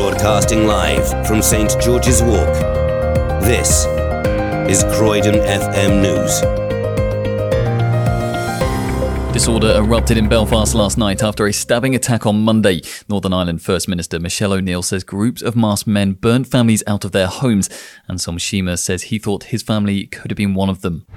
Broadcasting live from St George's Walk. This is Croydon FM News. Disorder erupted in Belfast last night after a stabbing attack on Monday. Northern Ireland First Minister Michelle O'Neill says groups of masked men burnt families out of their homes, and Som Shima says he thought his family could have been one of them.